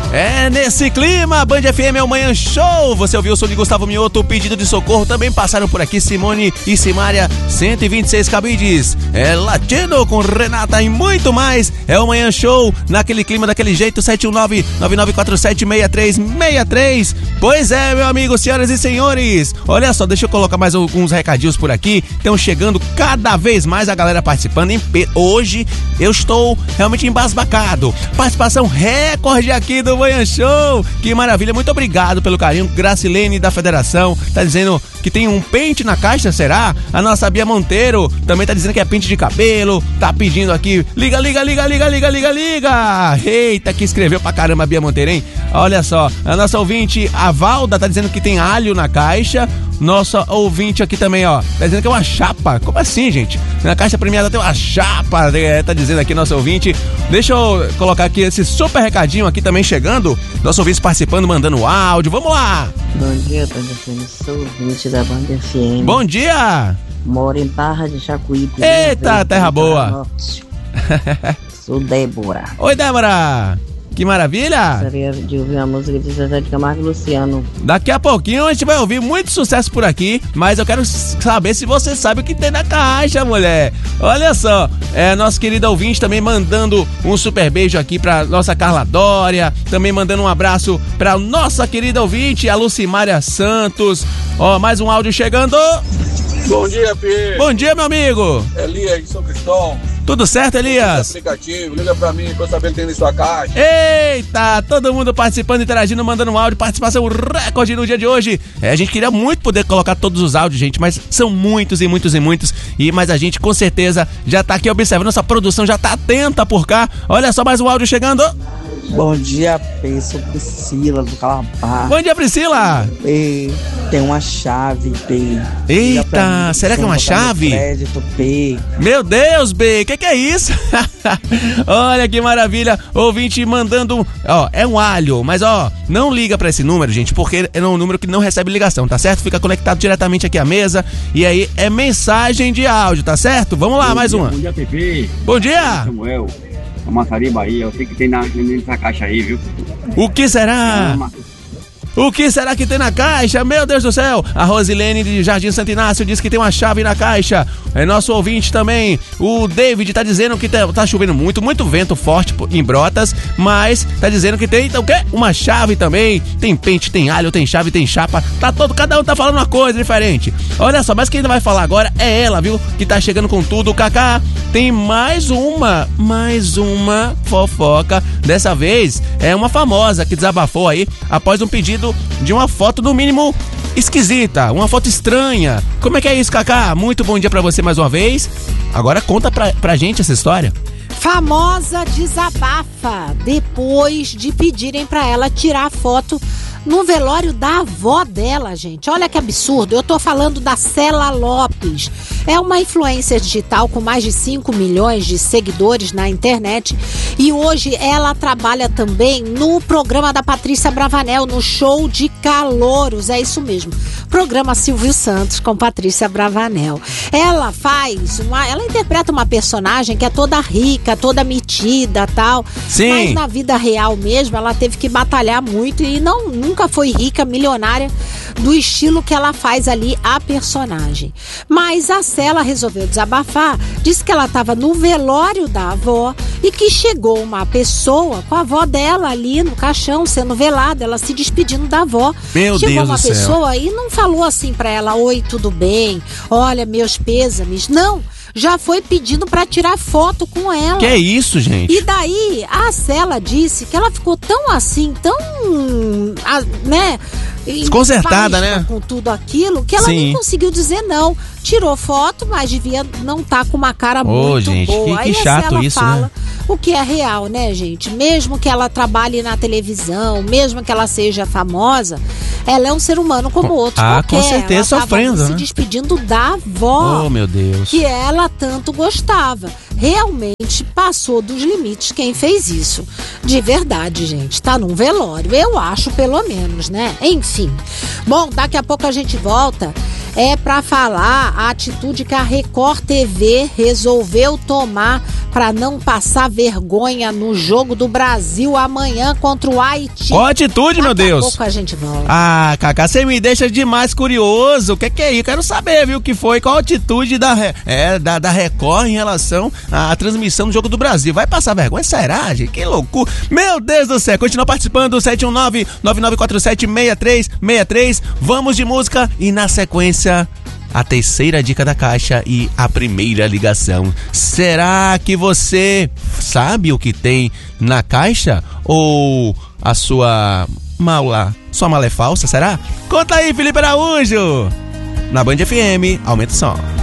É nesse clima, Band FM é o Manhã Show. Você ouviu o som de Gustavo Mioto, pedido de socorro. Também passaram por aqui Simone e Simária, 126 cabides. É Latino com Renata e muito mais. É o Manhã Show, naquele clima, daquele jeito, 719-9947-6363. Pois é, meu amigo, senhoras e senhores. Olha só, deixa eu colocar mais alguns recadinhos por aqui. Estão chegando cada vez mais a galera participando. Hoje eu estou realmente embasbacado. Participação recorde aqui do Manhã Show. Que maravilha, muito obrigado pelo carinho. Gracilene da Federação tá dizendo que tem um pente na caixa, será? A nossa Bia Monteiro também tá dizendo que é pente de cabelo. Tá pedindo aqui, liga. Eita, que escreveu pra caramba a Bia Monteiro, hein? Olha só, a nossa ouvinte, a Valda, tá dizendo que tem alho na caixa. Nossa ouvinte aqui também, ó, tá dizendo que é uma chapa. Como assim, gente? Na caixa premiada tem uma chapa, tá dizendo aqui nosso ouvinte. Deixa eu colocar aqui esse super recadinho aqui também chegando. Nosso ouvinte participando, mandando áudio. Vamos lá! Bom dia, Band FM. Sou ouvinte da Band FM. Bom dia! Moro em Barra de Jacuípe. Eita, terra boa! Sou Débora. Oi, Débora! Que maravilha! Gostaria de ouvir a música de Zezé de Camargo e Luciano. Daqui a pouquinho a gente vai ouvir muito sucesso por aqui, mas eu quero saber se você sabe o que tem na caixa, mulher. Olha só, nosso querido ouvinte também mandando um super beijo aqui pra nossa Carla Dória, também mandando um abraço pra nossa querida ouvinte, a Lucimária Santos. Ó, mais um áudio chegando. Bom dia, Pedro. Bom dia, meu amigo. Elias de São Cristóvão. Tudo certo, Elias? Aplicativo, liga pra mim, tô sabendo que tem na sua caixa. Eita, todo mundo participando, interagindo, mandando um áudio, participação recorde no dia de hoje. A gente queria muito poder colocar todos os áudios, gente, mas são muitos, mas a gente com certeza já tá aqui observando, nossa produção já tá atenta por cá. Olha só, mais um áudio chegando. Bom dia, P. Sou Priscila do Calabá. Bom dia, Priscila. P. Tem uma chave, P. Eita, será que é uma chave? Crédito, P. Meu Deus, B, que é isso? Olha que maravilha, ouvinte mandando, ó, é um alho, mas ó, não liga pra esse número, gente, porque é um número que não recebe ligação, tá certo? Fica conectado diretamente aqui à mesa e aí é mensagem de áudio, tá certo? Vamos lá, mais uma. Bom dia, Pepe. Bom dia. Samuel, Amassari, Bahia, eu sei que tem nessa caixa aí, viu? O que será? O que será que tem na caixa? Meu Deus do céu! A Rosilene de Jardim Santo Inácio diz que tem uma chave na caixa. É nosso ouvinte também. O David tá dizendo que tá chovendo muito vento forte em Brotas, mas tá dizendo que tem, então o quê? Uma chave também. Tem pente, tem alho, tem chave, tem chapa. Cada um tá falando uma coisa diferente. Olha só, mas quem ainda vai falar agora é ela, viu? Que tá chegando com tudo. Cacá, tem mais uma fofoca. Dessa vez é uma famosa que desabafou aí após um pedido de uma foto no mínimo esquisita, uma foto estranha. Como é que é isso, Cacá? Muito bom dia pra você mais uma vez. Agora conta pra gente essa história. Famosa desabafa depois de pedirem pra ela tirar foto no velório da avó dela, gente. Olha que absurdo. Eu tô falando da Cela Lopes. É uma influencer digital com mais de 5 milhões de seguidores na internet e hoje ela trabalha também no programa da Patrícia Bravanel, no Show de Calouros. É isso mesmo. Programa Silvio Santos com Patrícia Bravanel. Ela interpreta uma personagem que é toda rica, toda metida, tal. Sim. Mas na vida real mesmo, ela teve que batalhar muito e nunca foi rica, milionária, do estilo que ela faz ali a personagem. Mas a Cela resolveu desabafar, disse que ela estava no velório da avó e que chegou uma pessoa com a avó dela ali no caixão, sendo velada, ela se despedindo da avó. Meu Chegou Deus uma do céu. pessoa e não falou assim pra ela, oi, tudo bem? Olha, meus pêsames. Não, já foi pedindo pra tirar foto com ela. Que é isso, gente? E daí, a Cela disse que ela ficou tão assim, tão, né? Desconcertada, né? Com tudo aquilo, que ela Sim. nem conseguiu dizer não. Tirou foto, mas devia não estar com uma cara muito gente, boa. que Aí chato a Cela isso, fala né? o que é real, né, gente? Mesmo que ela trabalhe na televisão, mesmo que ela seja famosa, ela é um ser humano como outro qualquer. Com certeza, ela sofrendo, tava né? se despedindo da avó. Oh, meu Deus. Que ela tanto gostava. Realmente passou dos limites quem fez isso. De verdade, gente. Tá num velório. Eu acho, pelo menos, né? Enfim. Bom, daqui a pouco a gente volta. é pra falar a atitude que a Record TV resolveu tomar pra não passar vergonha no jogo do Brasil amanhã contra o Haiti. Qual atitude, meu Deus? Daqui a pouco a gente volta. Ah, Cacá, você me deixa demais curioso. O que é isso? Quero saber, viu, o que foi, qual a atitude da Record em relação à transmissão do jogo do Brasil. Vai passar vergonha? Será, gente? Que loucura. Meu Deus do céu. Continua participando, 719-9947-6363. Vamos de música e na sequência a terceira dica da caixa e a primeira ligação. Será que você sabe o que tem na caixa? Ou a sua mala é falsa, será? Conta aí, Felipe Araújo! Na Band FM, aumenta o som.